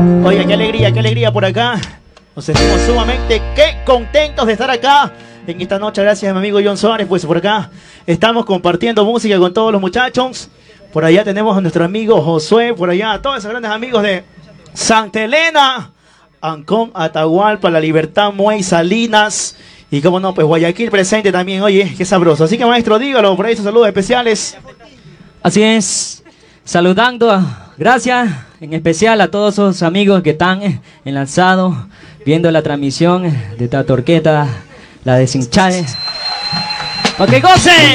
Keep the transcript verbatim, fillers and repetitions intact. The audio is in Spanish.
Oiga, qué alegría, qué alegría por acá. Nos sentimos sumamente qué contentos de estar acá en esta noche. Gracias a mi amigo John Suárez, pues por acá estamos compartiendo música con todos los muchachos. Por allá tenemos a nuestro amigo Josué, por allá a todos esos grandes amigos de Santa Elena, Ancón, Atahualpa, La Libertad, Muey, Salinas y como no, pues Guayaquil presente también. Oye, qué sabroso. Así que maestro, dígalo, por ahí sus saludos especiales. Así es, saludando, a, gracias en especial a todos esos amigos que están enlazados viendo la transmisión de esta torqueta, la de Sinchales. ¡Ok, gocen!